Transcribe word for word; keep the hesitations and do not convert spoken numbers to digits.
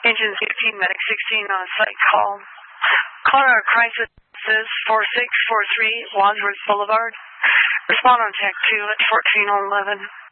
Engine fifteen, Medic sixteen on a site call. Caller crisis is four six four three Wadsworth Boulevard. Respond on Tech two at fourteen eleven.